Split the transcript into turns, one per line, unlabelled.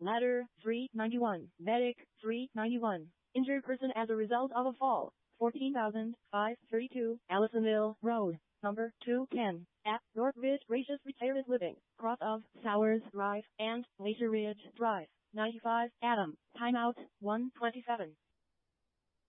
Ladder, 391. Medic, 391. Injured person as a result of a fall, 14,532. Allisonville Road, number 210. At Northridge Gracious Retired Living, cross of Sowers Drive and Glacier Ridge Drive. 95. Adam. Timeout, 1:27.